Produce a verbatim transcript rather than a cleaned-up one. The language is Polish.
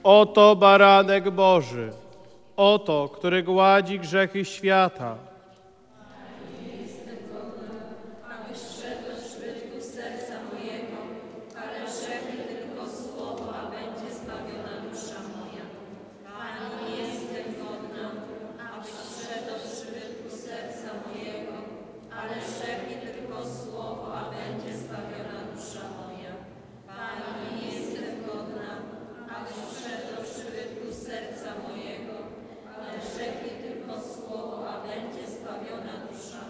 Oto baranek Boży, oto, który gładzi grzechy świata.